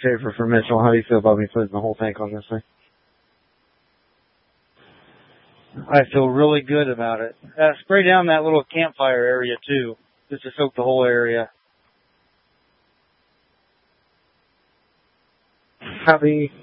Schaefer for Mitchell. How do you feel about me putting the whole tank on this thing? I feel really good about it. Spray down that little campfire area too, just to soak the whole area. Copy.